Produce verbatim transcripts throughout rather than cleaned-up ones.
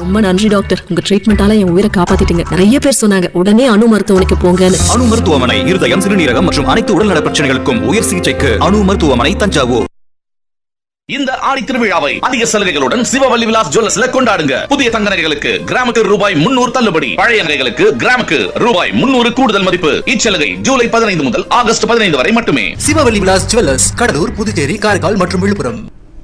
ரொம்ப நன்றி டாக்டர், உங்க ட்ரீட்மெண்டால என் உயிரை காப்பாத்திட்டீங்க. நிறைய பேர் சொன்னாங்க உடனே அணு மருத்துவமனைக்கு போங்கன்னு. அணு மருத்துவமனை இருதயம், சிறுநீரகம் மற்றும் அனைத்து உடல்நல பிரச்சனைகளுக்கும் உயர் சிகிச்சைக்கு அணு மருத்துவமனை, தஞ்சாவூர். இந்த ஆடி திருவிழாவை அதிக சலுகைகளுடன் சிவவல்லி விலாஸ் ஜுவல்லர்ஸ்ல கொண்டாடுங்க. புதிய தங்க நகைகளுக்கு கிராமுக்கு ரூபாய் முன்னூறு தள்ளுபடி, பழைய நகைகளுக்கு கிராமுக்கு ரூபாய் முன்னூறு கூடுதல் மதிப்பு. இச்சலுகை ஜூலை பதினைந்து முதல் ஆகஸ்ட் பதினைந்து வரை மட்டுமே. சிவவல்லி விலாஸ் ஜுவல்லர்ஸ், கடலூர், புதுச்சேரி, காரைக்கால் மற்றும் விழுப்புரம்.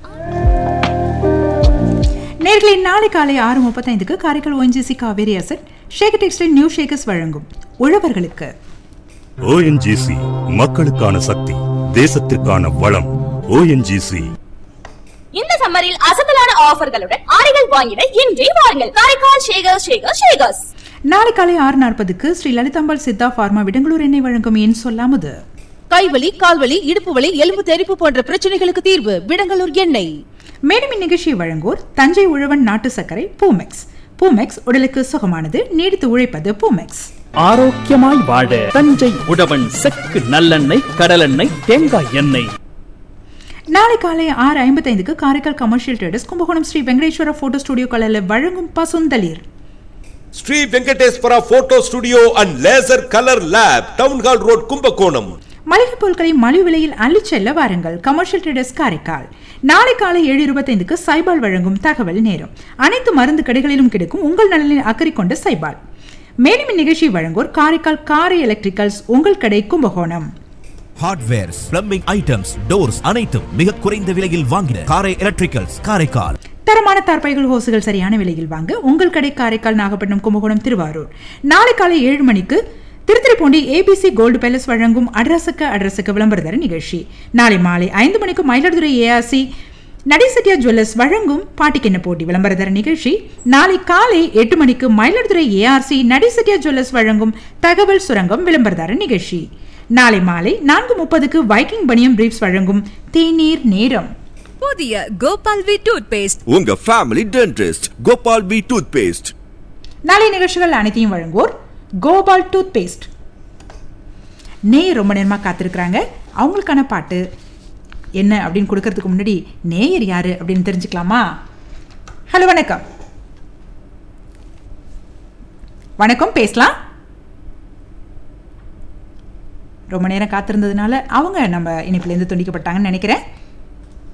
நேர்களை நாளை காலை ஆறு முப்பத்தைந்துக்கு Karaikal ONGC Kaveri asset Shekar textile new Shakers வழங்கும் உழவர்களுக்கு. ஓஎன்ஜிசி மக்களுக்கான சக்தி, தேசத்திற்கான வளம். ஓஎன்ஜிசி இந்த சம்மரில் அசத்தலான ஆஃபர்களுடன் ஆடைகள் வாங்கிட இன்றே வாருங்கள் காரைக்கால் ஷேகர் ஷேகர் ஷேகர்ஸ். நாளை காலை ஆறு நாற்பதுக்கு ஸ்ரீ லலிதாம்பாள் சித்தா பார்மா விடங்களூர் எண்ணெய் வழங்கும் என் சொல்லாமது. கைவலி, கால்வலி, இடுப்பு வலி, எலும்பு தெறிப்பு போன்ற பிரச்சனைகளுக்கு தீர்வு விடங்களூர் எண்ணெய். மேலும் இந்நிகழ்ச்சியை வழங்குவோர் தஞ்சை உழவன் நாட்டு சர்க்கரை பூமெக்ஸ். பூமெக்ஸ் உடலுக்கு சுகமானது, நீடித்து உழைப்பது பூமெக்ஸ். ஆரோக்கியமாய் வாழ தஞ்சை உழவன் செக்கு நல்லெண்ணெய், கடலெண்ணெய், தேங்காய் எண்ணெய். நாளை காலை ஆறு ஐம்பத்தைந்துக்கு Karaikal commercial traders Kumbakonam Sri Venkateswara photo studio கலரில் வழங்கும் பசுந்தளிர். Sri Venkateswara photo studio and laser colour lab, town hall road, Kumbakonam. மளிகை பொருட்களை மலிவு விலையில் அள்ளிச் செல்ல வாருங்கள் கமர்ஷியல் ட்ரேடர்ஸ் காரைக்கால். நாளை காலை ஏழு இருபத்தைந்துக்கு சைபால் வழங்கும் தகவல் நேரம். அனைத்து மருந்து கடைகளிலும் கிடைக்கும் உங்கள் நலனில் அக்கறை கொண்ட சைபால். மேலும் இந்நிகழ்ச்சியை வழங்குவோர் காரைக்கால் காரை எலக்ட்ரிக்கல்ஸ், உங்கள் கடை, Kumbakonam. Hardwares, plumbing items, doors அனைத்தும் மிக குறைந்த விலையில் வாங்கின காரை எலக்ட்ரிக்கல்ஸ், காரைக்கால். தரமான தார்பாய்கள், ஹோசுகள் சரியான விலையில் வாங்க உங்கள் கடை காரைக்கால், நாகப்பட்டினம், கும்பகோணம், திருவாரூர். நாளை காலை ஏழு மணிக்கு திருத்துறைப்பூண்டி ஏபிசி கோல்டு பேலஸ் வழங்கும் அட்ரஸுக்கு அட்ரஸுக்கு விளம்பரதர நிகழ்ச்சி. நாளை மாலை ஐந்து மணிக்கு மயிலாடுதுறை ஏஆர்சி நடேசட்டியா ஜுவல்லர்ஸ் வழங்கும் பாட்டிக்கென்ன போட்டி விளம்பரதர நிகழ்ச்சி. நாளை காலை எட்டு மணிக்கு மயிலாடுதுறை ஏஆர்சி நடேசட்டியா ஜுவல்லர்ஸ் வழங்கும் தகவல் சுரங்கம் விளம்பரதர நிகழ்ச்சி. நாளை மாலை நான்கு முப்பதுக்கு வைக்கிங் பனியம் பிரீப்ஸ் வழங்கும் தேநீர் நேரம். புதிய கோபால் வி டூத் பேஸ்ட், உங்க family dentist Gopal we tooth paste. நாளை நிகழ்ச்சிகள் அனைத்தையும் வழங்குவோர் கோபால் டூத் பேஸ்ட். நேயர் ரொம்ப நேரமா காத்திருக்கிறாங்க. அவங்களுக்கான பாட்டு என்ன அப்படின்னு கொடுக்கறதுக்கு முன்னாடி நேயர் யாரு அப்படின்னு தெரிஞ்சுக்கலாமா? ஹலோ, வணக்கம். வணக்கம், பேசலாம். ரொம்ப நேரம் காத்திருந்ததுனால அவங்க நம்ம இணைப்பிலேருந்து துண்டிக்கப்பட்டாங்கன்னு நினைக்கிறேன்.